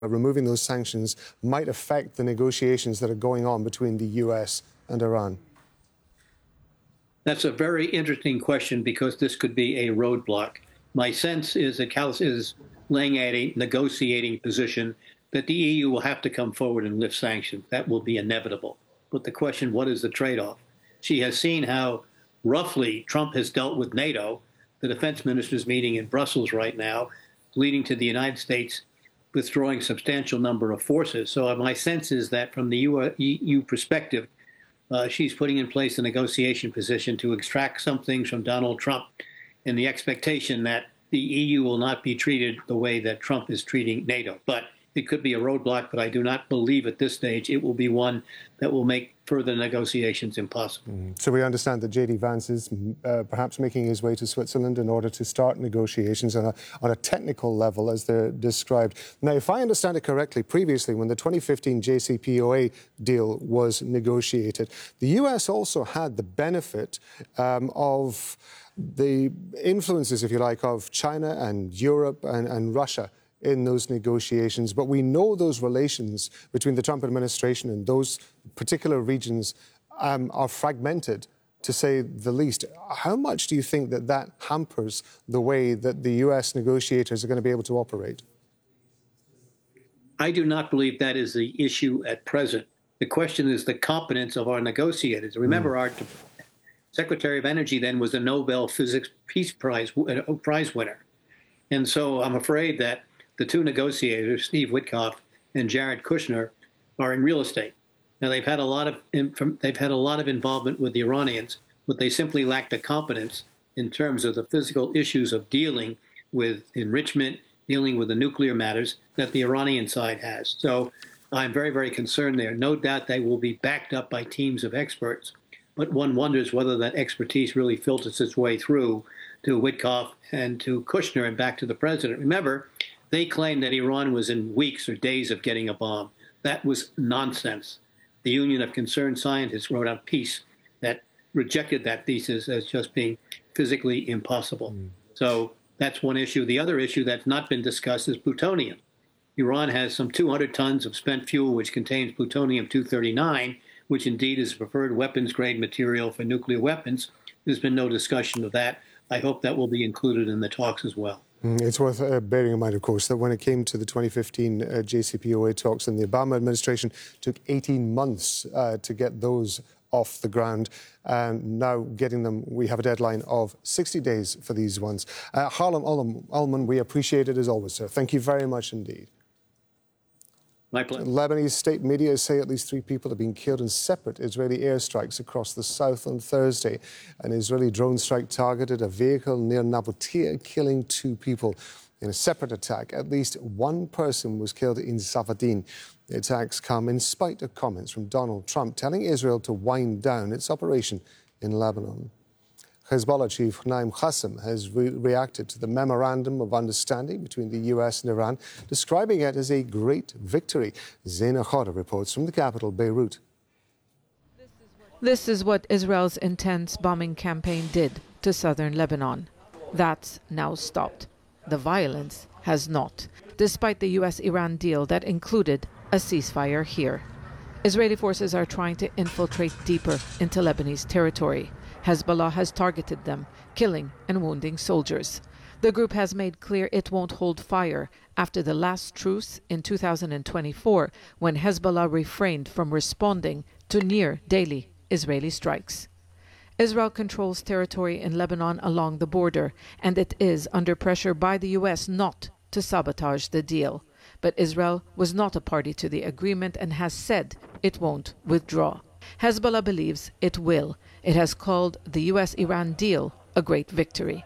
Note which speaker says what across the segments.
Speaker 1: removing those sanctions might affect the negotiations that are going on between the U.S. and Iran?
Speaker 2: That's a very interesting question because this could be a roadblock. My sense is that Callas is laying at a negotiating position that the EU will have to come forward and lift sanctions. That will be inevitable. But the question, what is the trade-off? She has seen how roughly Trump has dealt with NATO, the defense ministers meeting in Brussels right now, leading to the United States withdrawing a substantial number of forces. So my sense is that from the EU perspective, she's putting in place a negotiation position to extract some things from Donald Trump in the expectation that the EU will not be treated the way that Trump is treating NATO. But it could be a roadblock, but I do not believe at this stage it will be one that will make further negotiations impossible.
Speaker 1: So we understand that J.D. Vance is perhaps making his way to Switzerland in order to start negotiations on a technical level, as they're described. Now, if I understand it correctly, previously, when the 2015 JCPOA deal was negotiated, the U.S. also had the benefit of the influences, if you like, of China and Europe and Russia in those negotiations. But we know those relations between the Trump administration and those particular regions are fragmented, to say the least. How much do you think that hampers the way that the U.S. negotiators are going to be able to operate?
Speaker 2: I do not believe that is the issue at present. The question is the competence of our negotiators. Remember, our Secretary of Energy then was the Nobel Physics Peace Prize winner. And so I'm afraid that the two negotiators, Steve Witkoff and Jared Kushner, are in real estate. Now, they've had a lot of involvement with the Iranians, but they simply lack the competence in terms of the physical issues of dealing with enrichment, dealing with the nuclear matters that the Iranian side has. So I'm very, very concerned there. No doubt they will be backed up by teams of experts, but one wonders whether that expertise really filters its way through to Witkoff and to Kushner and back to the president. Remember, they claimed that Iran was in weeks or days of getting a bomb. That was nonsense. The Union of Concerned Scientists wrote a piece that rejected that thesis as just being physically impossible. So that's one issue. The other issue that's not been discussed is plutonium. Iran has some 200 tons of spent fuel which contains plutonium-239, which indeed is a preferred weapons-grade material for nuclear weapons. There's been no discussion of that. I hope that will be included in the talks as well.
Speaker 1: It's worth bearing in mind, of course, that when it came to the 2015 JCPOA talks in the Obama administration, it took 18 months to get those off the ground. And now getting them, we have a deadline of 60 days for these ones. Harlem Ullman, we appreciate it as always, sir. Thank you very much indeed.
Speaker 2: My pleasure.
Speaker 1: Lebanese state media say at least 3 people have been killed in separate Israeli airstrikes across the south on Thursday. An Israeli drone strike targeted a vehicle near Nabatea, killing 2 people. In a separate attack, at least 1 person was killed in Safadin. The attacks come in spite of comments from Donald Trump telling Israel to wind down its operation in Lebanon. Hezbollah chief Naim Qassem has reacted to the memorandum of understanding between the U.S. and Iran, describing it as a great victory. Zaina Khoury reports from the capital, Beirut.
Speaker 3: This is what Israel's intense bombing campaign did to southern Lebanon. That's now stopped. The violence has not, despite the U.S.-Iran deal that included a ceasefire here. Israeli forces are trying to infiltrate deeper into Lebanese territory. Hezbollah has targeted them, killing and wounding soldiers. The group has made clear it won't hold fire after the last truce in 2024, when Hezbollah refrained from responding to near-daily Israeli strikes. Israel controls territory in Lebanon along the border, and it is under pressure by the U.S. not to sabotage the deal. But Israel was not a party to the agreement and has said it won't withdraw. Hezbollah believes it will. It has called the U.S.-Iran deal a great victory.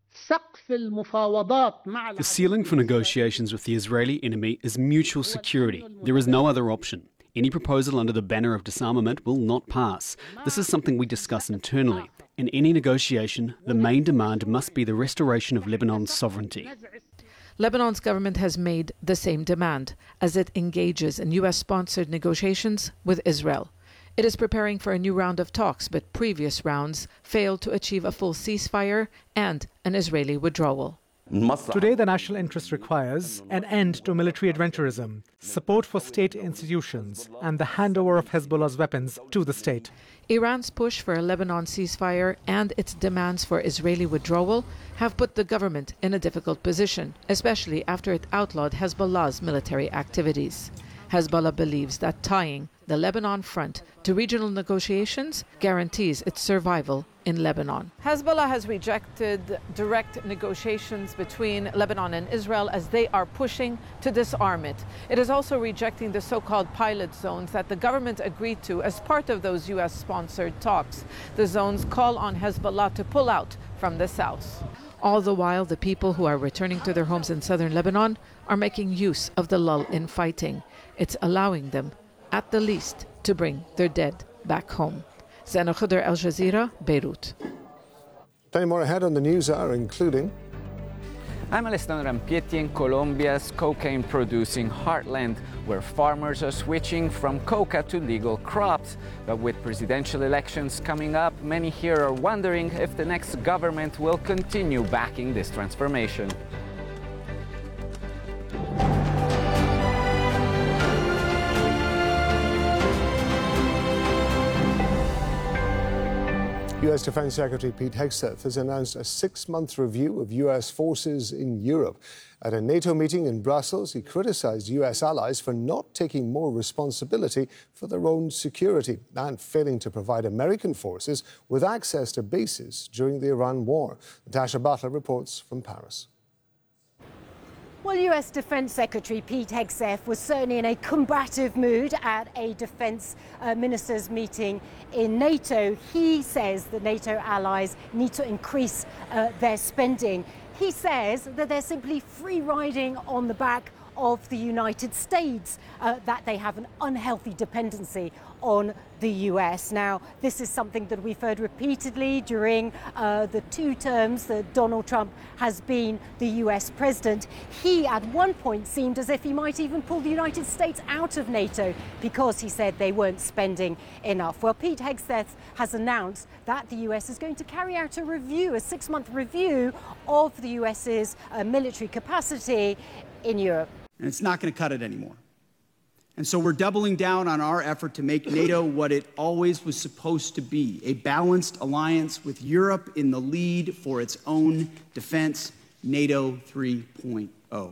Speaker 4: The ceiling for negotiations with the Israeli enemy is mutual security. There is no other option. Any proposal under the banner of disarmament will not pass. This is something we discuss internally. In any negotiation, the main demand must be the restoration of Lebanon's sovereignty.
Speaker 3: Lebanon's government has made the same demand as it engages in U.S.-sponsored negotiations with Israel. It is preparing for a new round of talks, but previous rounds failed to achieve a full ceasefire and an Israeli withdrawal.
Speaker 5: Today, the national interest requires an end to military adventurism, support for state institutions, and the handover of Hezbollah's weapons to the state.
Speaker 3: Iran's push for a Lebanon ceasefire and its demands for Israeli withdrawal have put the government in a difficult position, especially after it outlawed Hezbollah's military activities. Hezbollah believes that tying the Lebanon front to regional negotiations guarantees its survival in Lebanon. Hezbollah has rejected direct negotiations between Lebanon and Israel as they are pushing to disarm it. It is also rejecting the so-called pilot zones that the government agreed to as part of those U.S.-sponsored talks. The zones call on Hezbollah to pull out from the south. All the while, the people who are returning to their homes in southern Lebanon are making use of the lull in fighting. It's allowing them, at the least, to bring their dead back home. Zena Khudr, Al Jazeera, Beirut.
Speaker 1: Plenty more ahead on the news hour, including...
Speaker 6: I'm Alessandro Rampietti in Colombia's cocaine-producing heartland, where farmers are switching from coca to legal crops. But with presidential elections coming up, many here are wondering if the next government will continue backing this transformation.
Speaker 1: U.S. Defense Secretary Pete Hegseth has announced a 6-month review of U.S. forces in Europe. At a NATO meeting in Brussels, he criticized U.S. allies for not taking more responsibility for their own security and failing to provide American forces with access to bases during the Iran war. Natasha Butler reports from Paris.
Speaker 7: Well, US Defense Secretary Pete Hegseth was certainly in a combative mood at a defense ministers' meeting in NATO. He says that NATO allies need to increase their spending. He says that they're simply free riding on the back of the United States, that they have an unhealthy dependency on the US. Now, this is something that we've heard repeatedly during the 2 terms that Donald Trump has been the US president. He, at one point, seemed as if he might even pull the United States out of NATO because he said they weren't spending enough. Well, Pete Hegseth has announced that the US is going to carry out a review, a 6-month review of the US's military capacity in Europe.
Speaker 8: And it's not going to cut it anymore. And so we're doubling down on our effort to make NATO what it always was supposed to be, a balanced alliance with Europe in the lead for its own defense, NATO 3.0.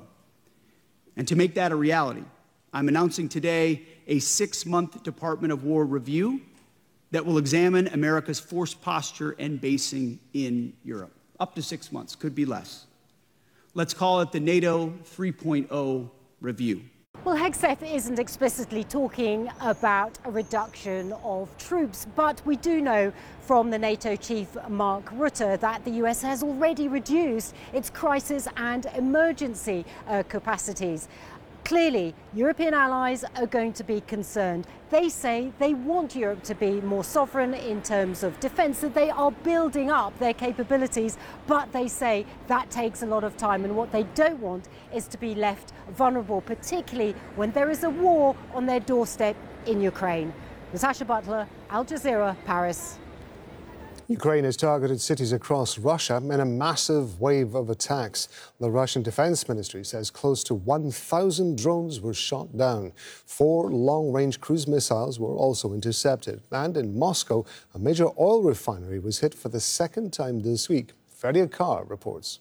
Speaker 8: And to make that a reality, I'm announcing today a 6-month Department of War review that will examine America's force posture and basing in Europe. Up to 6 months, could be less. Let's call it the NATO 3.0 review.
Speaker 7: Well, Hegseth isn't explicitly talking about a reduction of troops, but we do know from the NATO chief Mark Rutte that the US has already reduced its crisis and emergency capacities. Clearly, European allies are going to be concerned. They say they want Europe to be more sovereign in terms of defence, that they are building up their capabilities, but they say that takes a lot of time, and what they don't want is to be left vulnerable, particularly when there is a war on their doorstep in Ukraine. Natasha Butler, Al Jazeera, Paris.
Speaker 1: Ukraine has targeted cities across Russia in a massive wave of attacks. The Russian Defense Ministry says close to 1,000 drones were shot down. 4 long-range cruise missiles were also intercepted. And in Moscow, a major oil refinery was hit for the 2nd time this week. Freddie Carr reports.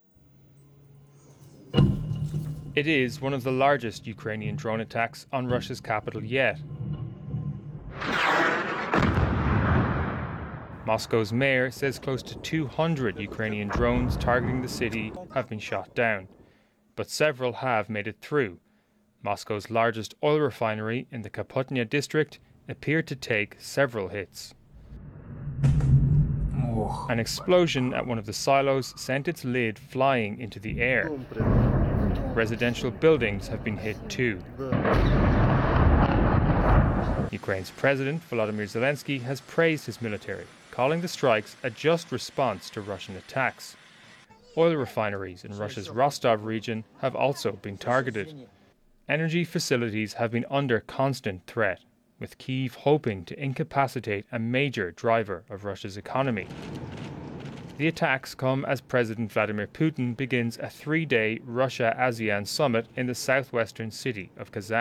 Speaker 9: It is one of the largest Ukrainian drone attacks on Russia's capital yet. Moscow's mayor says close to 200 Ukrainian drones targeting the city have been shot down, but several have made it through. Moscow's largest oil refinery in the Kapotnya district appeared to take several hits. An explosion at one of the silos sent its lid flying into the air. Residential buildings have been hit too. Ukraine's President Volodymyr Zelensky has praised his military, calling the strikes a just response to Russian attacks. Oil refineries in Russia's Rostov region have also been targeted. Energy facilities have been under constant threat, with Kyiv hoping to incapacitate a major driver of Russia's economy. The attacks come as President Vladimir Putin begins a 3-day Russia-ASEAN summit in the southwestern city of Kazan.